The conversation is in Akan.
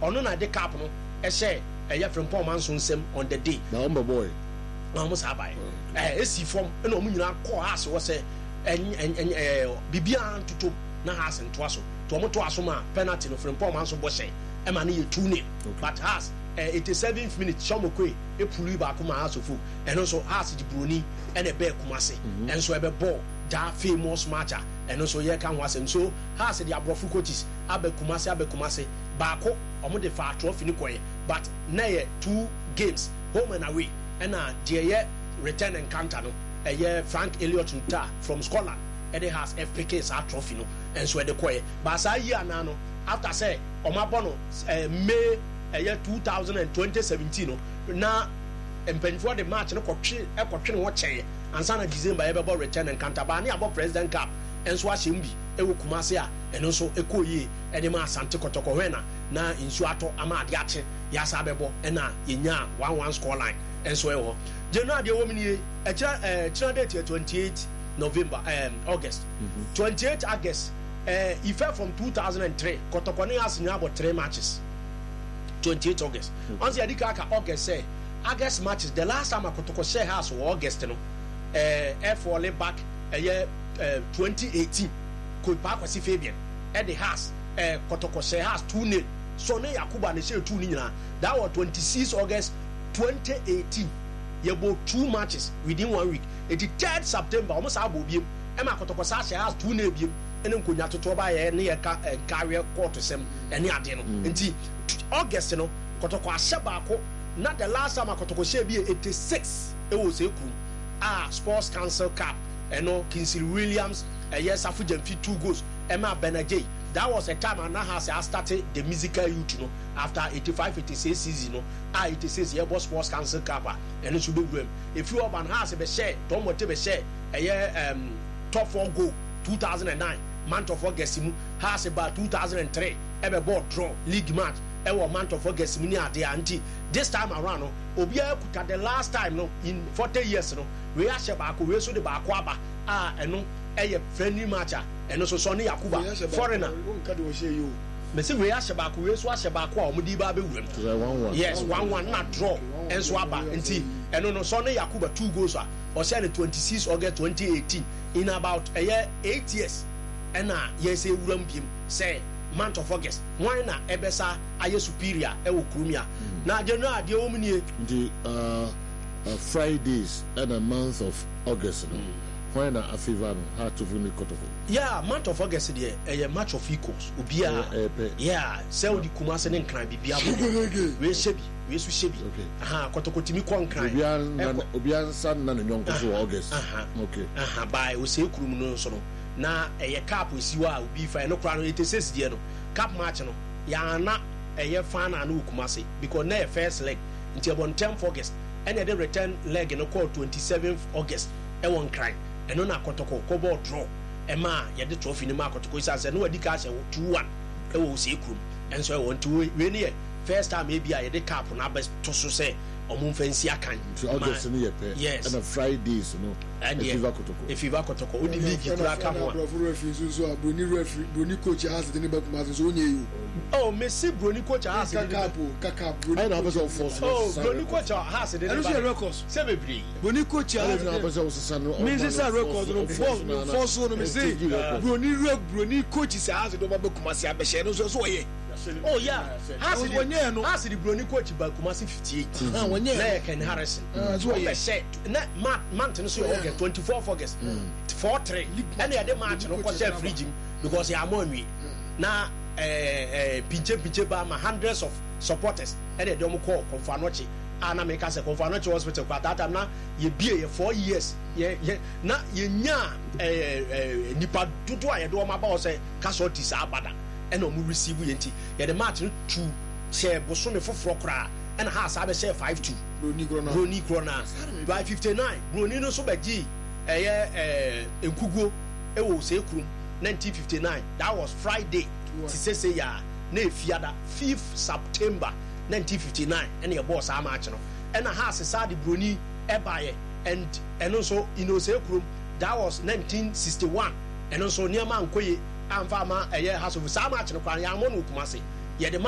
ono na de cap no ehye Frimpong Manso nsem on the day na omba boy na almost abai esi form na omu nyina call house wo say bibia ntutum na house ntoa so to omo to aso ma penalty no Frimpong Manso bo hye e ma na ye 2-0 but house 87th minute Shomokwe e pulu ba kuma house of and also house di broni and e be Kumase and so e be ball that famous matcher and also ye kan wasem so house the abrofu coaches abe Kumase baako omo de fa trophy ni koye but na ye 2 games home and away and the return encounter no Frank Elliott Nta from Scotland and it has FPK sa trophy no and so de koye but sa year na no after say omabono May 2017 no na empenfo the match no kwotwe no woche ansa na December ebebo return encounter ba na abo president cup enso ahyembi ewo Kumase a eno so ekoyi ene ma Asante Kotoko hwena na insu ato ama ade ache ya sa bebo na yenya 1-1 score line enso ewo January de womni chira date 28 November August 28 August he fell from 2003 Kotoko ne has now about 3 matches 28 August once you dikaka August say August matches the last time Kotoko share house was August no fall back 2018 could park was Fabian at the house Kotoko share house 2-0 so ne Yakuba ne share 2 nyina that was 26 August 2018 you bought 2 matches within 1 week it is 3rd September almost abobiem Emma Kotoko share house 2-0 biem ene nkonya toto ba ye ne carrier court sem ene ade no nti August no Kotoko ahye baako na the last time Kotoko share bi 86 e wo se kru Sports Council Cup eno Kingsley Williams yes Afu Jamfi 2 goals Emma Benajay that was a time and has started the musical youth no after 85-86 season no 86 year Sports Council Cup and it should be room if you have an house be share don't want to be share top 4 goal 2009 month of August mu has about 2003 ebe ball draw league match ewo month of August mu ni ade anti this time around no obia kuta the last time no in 40 years no we ahye baako we so de baako aba eno eye friendly match eno so ne Yakuba foreigner nka de wo hye yo me say we ahye baako we so ahye baako a omudi ba be wuram yes 1-1 na draw enso aba nti eno no so ne Yakuba 2 goals o say 26 August 2018 in about 8 years ena yes e wuram biem say month of August why na ebesa aye superior e wo krumia na January de omnie the Fridays and a month of August no why na afiva no ha to funi Kotoko yeah month of August there a match of equals obia yeah say odi Kumase ne nkran bibia we shebi we su shebi Kotoko timi kon nkran obia san na nyonko so August okay by we say krum no so no na cap osiwa obi fa no kra no 86 die no cap match no ya na fan na Kumase because na first leg until on 10th August and the return leg no call 27th August e won cry and no na Kotoko ko ball draw e ma ye the trophy ni ma Kotoko isa say no wadi ka say 2-1 e wo se krum and so I want to we ni first time maybe I the cap na best to so say omun fancy akan August ni ye yes and Fridays no and if you Kotoko odi league kura ka ho so broni coach has the name Kumase so onye you oh Messi broni coach has kaka broni na person force broni coach has the name records say be broni coach has na person so me say record no force no me say broni coach has the name Kumase abeshe no so ye oh yeah has the broni coach by Kumase 58 na Ken Harrison so be say na month no so August 24th August 4-3 and the match no ko share free gym because ya money na pinche ba ma hundreds of supporters and they don't call Konfanochi na make us Konfanochi hospital kwa that time na ye bie ye 4 years ye na ye nya nipa dudu a ye do ma ba o say casualties abada and omu receive ye nti ye the match no to share bosome foforo kra and has abe share 5-2 Broni Krona by 59 Broni no so beji enkugo e wo se krum 1959 that was Friday say ya na efiada 5th September 1959 and your boss match no and has sa the Broni ebaye and also se krum that was 1961 and also near man koye amfa ma house of sa match no kwa ya mo no Kumase ye